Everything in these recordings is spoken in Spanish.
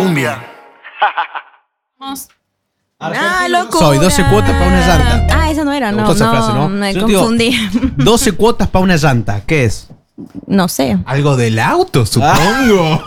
cumbia. Loco. Soy 12 cuotas para una llanta. Esa no era, Me no. gustó esa frase, ¿no? Me Yo digo, confundí. 12 cuotas para una llanta. ¿Qué es? No sé. Algo del auto, supongo.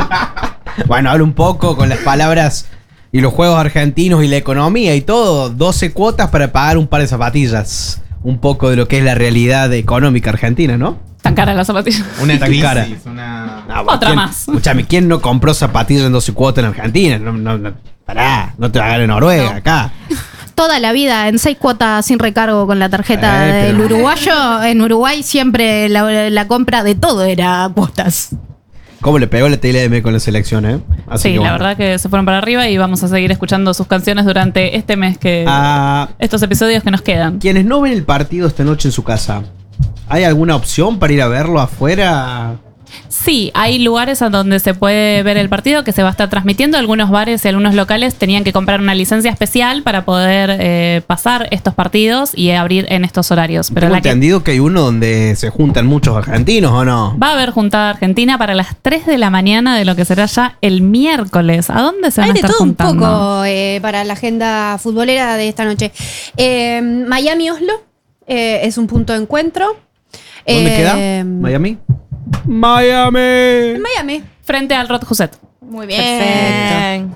Bueno, hablo un poco con las palabras y los juegos argentinos y la economía y todo. 12 cuotas para pagar un par de zapatillas. Un poco de lo que es la realidad económica argentina, ¿no? Tan cara las zapatillas. Una Tan crisis, cara. Otra más. Escúchame, ¿quién no compró zapatillas en 12 cuotas en Argentina? Pará, no te va a ganar en Noruega, acá. Toda la vida en 6 cuotas sin recargo con la tarjeta del pero- uruguayo. En Uruguay siempre la compra de todo era cuotas. ¿Cómo le pegó la TLM con la selección, Así Sí, que la bueno. verdad que se fueron para arriba y vamos a seguir escuchando sus canciones durante este mes estos episodios que nos quedan. Quienes no ven el partido esta noche en su casa, ¿hay alguna opción para ir a verlo afuera? Sí, hay lugares a donde se puede ver el partido que se va a estar transmitiendo. Algunos bares y algunos locales tenían que comprar una licencia especial para poder pasar estos partidos y abrir en estos horarios. Pero Tengo entendido que hay uno donde se juntan muchos argentinos, ¿o no? va a haber juntada argentina para las 3 de la mañana de lo que será ya el miércoles. ¿A dónde se van Hay a de estar todo juntando? un poco para la agenda futbolera de esta noche. Miami-Oslo es un punto de encuentro. ¿Dónde queda? ¿Miami? ¡Miami! En Miami. Frente al Rod Huset. Muy bien.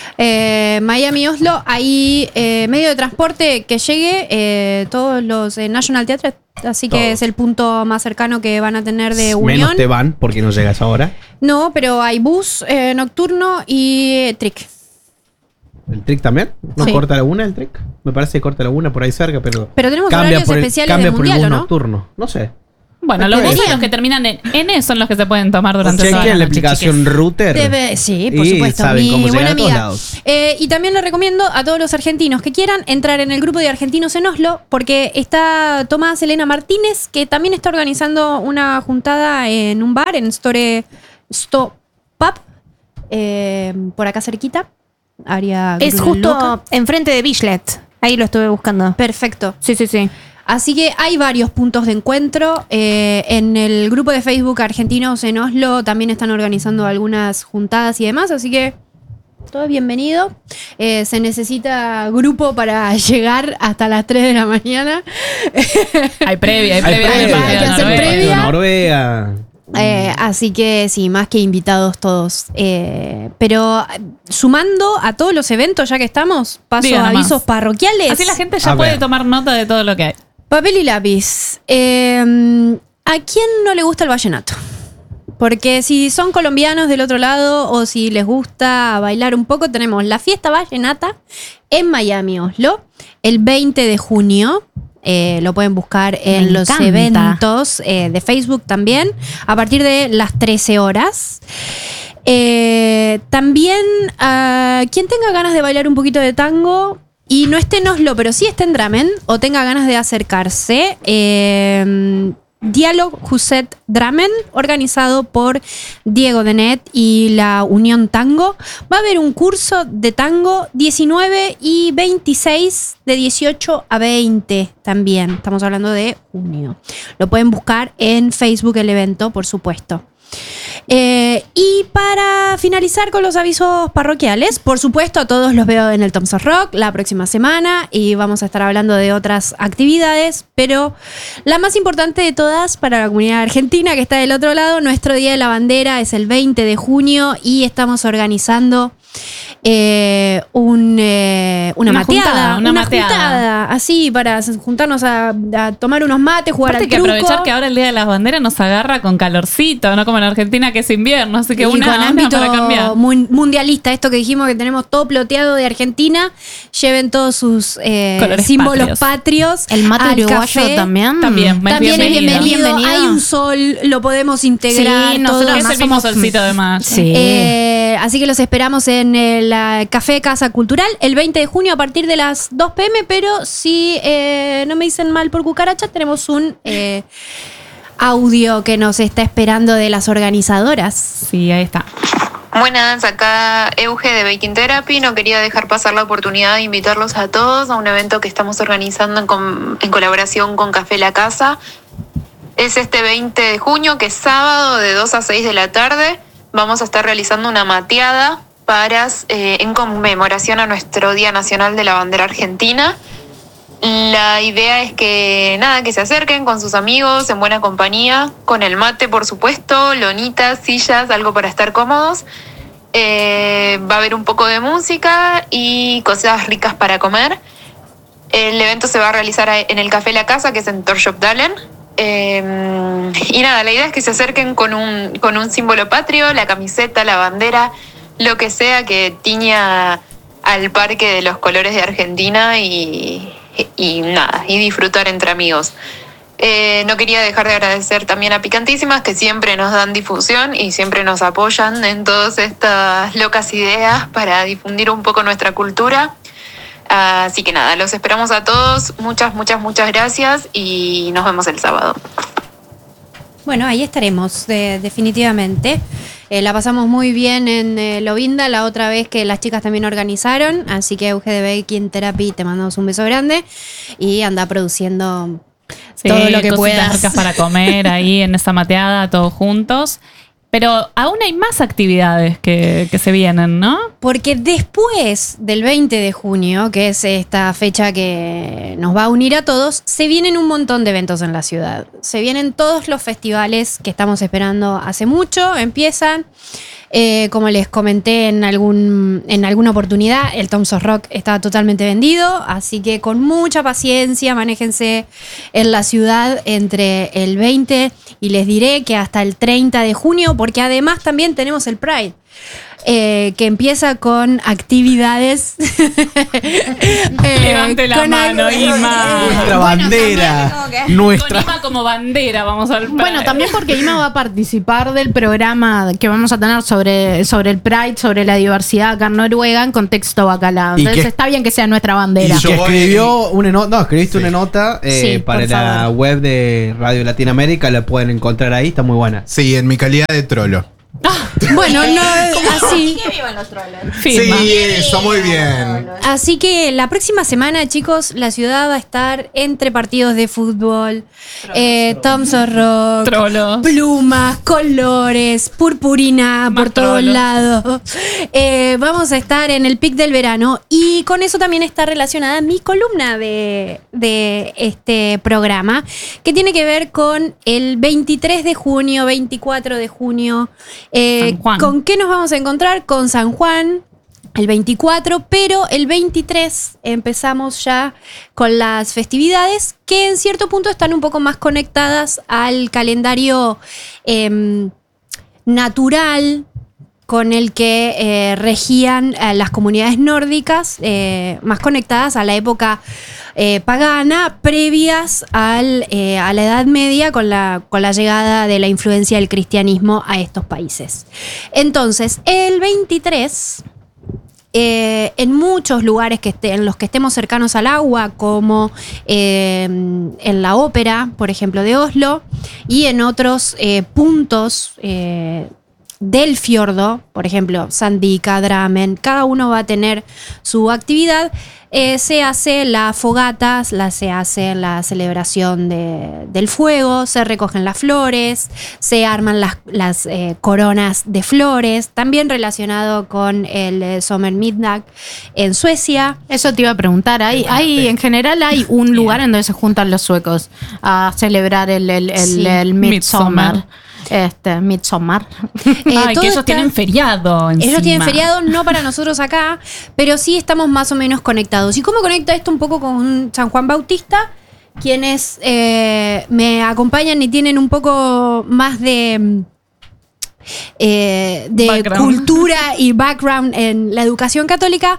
Miami-Oslo, ahí medio de transporte que llegue, todos los National Theatre, así que Todos. es el punto más cercano que van a tener de Menos Unión. te van porque no llegas ahora. No, pero hay bus nocturno y trick. ¿El trick también? ¿No Sí. corta la una el trick? Me parece que corta la una por ahí cerca, pero... Pero tenemos horarios especiales cambia del por el mundial, bus ¿o no? nocturno. No sé. Bueno, los Deberían. buses los que terminan en N son los que se pueden tomar durante toda Chequen la noche, aplicación chiques. Router. Sí, por Y supuesto. saben Mi cómo llegar buena a todos amiga. lados. Y también le recomiendo a todos los argentinos que quieran entrar en el grupo de argentinos en Oslo, porque está Tomás Elena Martínez, que también está organizando una juntada en un bar, en Stop Pub, por acá cerquita. Área Es Grunloca. justo enfrente de Bislett. Ahí lo estuve buscando. Perfecto. Sí. Así que hay varios puntos de encuentro. En el grupo de Facebook Argentinos en Oslo también están organizando algunas juntadas y demás, así que todo es bienvenido. Se necesita grupo para llegar hasta las 3 de la mañana. Hay previa, Hay del previa, partido hay que de hacer Noruega. previa. Noruega. Así que sí, más que invitados todos. Pero sumando a todos los eventos, ya que estamos, paso Diga a nomás. avisos parroquiales. Así la gente ya A puede ver. tomar nota de todo lo que hay. Papel y lápiz. ¿A quién no le gusta el vallenato? Porque si son colombianos del otro lado o si les gusta bailar un poco, tenemos la fiesta vallenata en Miami, Oslo, el 20 de junio. Lo pueden buscar en Me los encanta. eventos de Facebook también, a partir de las 13 horas. También, quien tenga ganas de bailar un poquito de tango y no esté en Oslo, pero sí esté en Drammen o tenga ganas de acercarse, Dialog Huset Drammen, organizado por Diego Denet y la Unión Tango. Va a haber un curso de tango 19 y 26 de 18 a 20 también. Estamos hablando de junio. Lo pueden buscar en Facebook el evento, por supuesto. Y para finalizar con los avisos parroquiales, por supuesto a todos los veo en el Thompson Rock la próxima semana y vamos a estar hablando de otras actividades, pero la más importante de todas para la comunidad argentina que está del otro lado, nuestro Día de la Bandera es el 20 de junio y estamos organizando una mateada, una mateada. juntada, así para juntarnos a tomar unos mates, jugar Aparte al que truco. aprovechar que ahora el Día de las Banderas nos agarra con calorcito, no como en Argentina que es invierno, así que Y una con ámbito para cambiar. mundialista, esto que dijimos que tenemos todo ploteado de Argentina, lleven todos sus Colores símbolos patrios. El mate al uruguayo café. también. También. También es bienvenido. bienvenido. Hay un sol, lo podemos integrar. Sí, todo. nosotros Es el mismo solcito de más. Sí. Así que los esperamos en el Café Casa Cultural el 20 de junio a partir de las 2 p.m. Pero si no me dicen mal por cucaracha, tenemos un audio que nos está esperando de las organizadoras. Sí, ahí está. Buenas, acá Euge de Baking Therapy. No quería dejar pasar la oportunidad de invitarlos a todos a un evento que estamos organizando en colaboración con Café La Casa. Es este 20 de junio, que es sábado, de 2 a 6 de la tarde. Vamos a estar realizando una mateada en conmemoración a nuestro Día Nacional de la Bandera Argentina. La idea es que se acerquen con sus amigos, en buena compañía, con el mate, por supuesto, lonitas, sillas, algo para estar cómodos. Va a haber un poco de música y cosas ricas para comer. El evento se va a realizar en el Café La Casa, que es en Torshov-Dalen. Y nada, la idea es que se acerquen con un símbolo patrio, la camiseta, la bandera, lo que sea que tiña al parque de los colores de Argentina y disfrutar entre amigos. No quería dejar de agradecer también a Picantísimas, que siempre nos dan difusión y siempre nos apoyan en todas estas locas ideas para difundir un poco nuestra cultura. Así que nada, los esperamos a todos. Muchas gracias y nos vemos el sábado. Bueno, ahí estaremos, definitivamente. La pasamos muy bien en Lovinda la otra vez que las chicas también organizaron. Así que Euge de Baking Therapy, te mandamos un beso grande y anda produciendo todo lo que puedas. Ricas para comer ahí en esa mateada, todos juntos. Pero aún hay más actividades que se vienen, ¿no? Porque después del 20 de junio, que es esta fecha que nos va a unir a todos, se vienen un montón de eventos en la ciudad. Se vienen todos los festivales que estamos esperando hace mucho, empiezan. Como les comenté en alguna oportunidad, el Thompson Rock está totalmente vendido, así que con mucha paciencia manéjense en la ciudad entre el 20 y les diré que hasta el 30 de junio, porque además también tenemos el Pride. Que empieza con actividades. Levante la mano, Ima. Nuestra bandera. Con Ima como bandera vamos al Pride. Bueno, también porque Ima va a participar del programa que vamos a tener sobre el Pride, sobre la diversidad acá en Noruega, en contexto bacalao. Entonces está bien que sea nuestra bandera. Y que escribió una nota, escribiste una nota Sí, para la web de Radio Latinoamérica, la pueden encontrar ahí, está muy buena. Sí, en mi calidad de trolo. Bueno, no así. Firma. Sí, eso, muy bien. Así que la próxima semana, chicos, la ciudad va a estar entre partidos de fútbol, Thompson Rock, Trolos. plumas, colores, purpurina Más por todos trolos. lados. Vamos a estar en el pic del verano y con eso también está relacionada mi columna de este programa, que tiene que ver con el 23 de junio, 24 de junio. San Juan. ¿Con qué nos vamos a encontrar? Con San Juan. El 24, pero el 23 empezamos ya con las festividades que en cierto punto están un poco más conectadas al calendario natural con el que regían las comunidades nórdicas, más conectadas a la época pagana, previas a la Edad Media con la llegada de la influencia del cristianismo a estos países. Entonces, el 23... en muchos lugares en los que estemos cercanos al agua, como en la ópera, por ejemplo, de Oslo, y en otros puntos del fiordo, por ejemplo, Sandvika, Drammen, cada uno va a tener su actividad. Se hace las fogatas, se hace la celebración del fuego, se recogen las flores, se arman las coronas de flores, también relacionado con el Sommermiddag en Suecia. Eso te iba a preguntar. En general hay un lugar en donde se juntan los suecos a celebrar el Midsommar. Midsommar. Ay, que ellos tienen feriado encima. Ellos tienen feriado, no para nosotros acá, pero sí estamos más o menos conectados. ¿Y cómo conecta esto un poco con San Juan Bautista? Quienes me acompañan y tienen un poco más de cultura y background en la educación católica.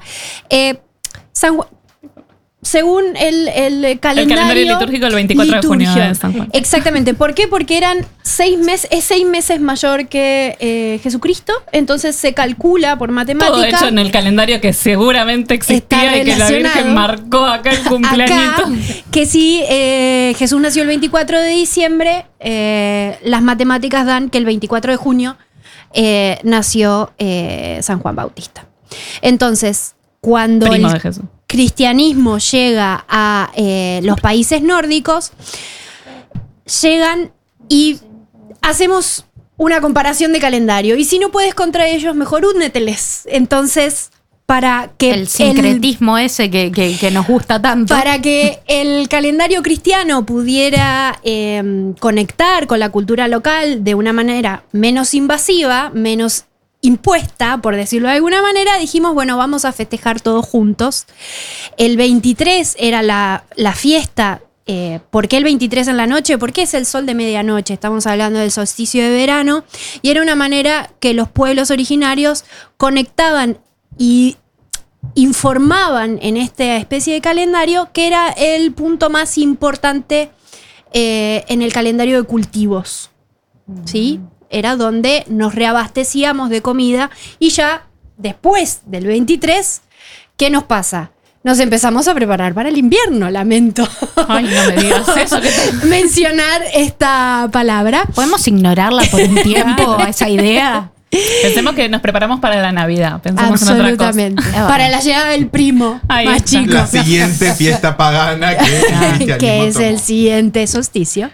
Según el calendario litúrgico, el 24 de junio de San Juan. Exactamente. ¿Por qué? Porque eran 6 meses mayor que Jesucristo. Entonces se calcula por matemática. Todo hecho en el calendario que seguramente existía y que la Virgen marcó acá el cumpleañito. Acá, que si Jesús nació el 24 de diciembre, las matemáticas dan que el 24 de junio nació San Juan Bautista. Entonces, cuando Primo de Jesús. Cristianismo llega a los países nórdicos, llegan y hacemos una comparación de calendario. Y si no puedes contra ellos, mejor úneteles. Entonces, para que el sincretismo ese que nos gusta tanto. Para que el calendario cristiano pudiera conectar con la cultura local de una manera menos invasiva, menos impuesta, por decirlo de alguna manera, dijimos, bueno, vamos a festejar todos juntos. El 23 era la fiesta. ¿Por qué el 23 en la noche? Porque es el sol de medianoche, estamos hablando del solsticio de verano, y era una manera que los pueblos originarios conectaban y informaban en esta especie de calendario que era el punto más importante en el calendario de cultivos, ¿sí? Era donde nos reabastecíamos de comida y ya después del 23, ¿qué nos pasa? Nos empezamos a preparar para el invierno, lamento. Ay, no me digas eso. Mencionar esta palabra. ¿Podemos ignorarla por un tiempo, esa idea? Pensemos que nos preparamos para la Navidad. Pensemos en otra cosa. Absolutamente. Para la llegada del primo Ahí más está. chico. La siguiente fiesta pagana que es el siguiente solsticio.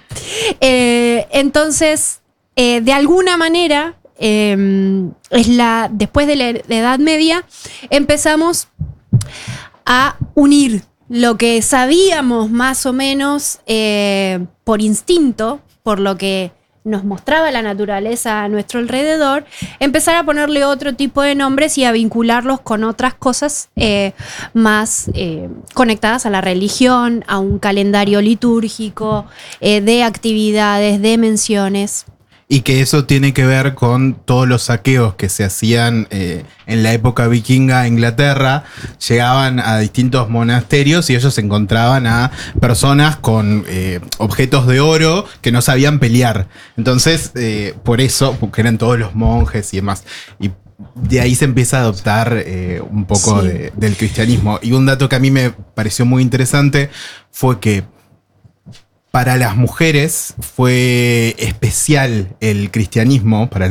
Entonces, de alguna manera, después de la Edad Media, empezamos a unir lo que sabíamos más o menos por instinto, por lo que nos mostraba la naturaleza a nuestro alrededor, empezar a ponerle otro tipo de nombres y a vincularlos con otras cosas más conectadas a la religión, a un calendario litúrgico, de actividades, de menciones. Y que eso tiene que ver con todos los saqueos que se hacían en la época vikinga a Inglaterra. Llegaban a distintos monasterios y ellos encontraban a personas con objetos de oro que no sabían pelear. Entonces, por eso, porque eran todos los monjes y demás. Y de ahí se empieza a adoptar un poco del cristianismo. Y un dato que a mí me pareció muy interesante fue que para las mujeres fue especial el cristianismo, para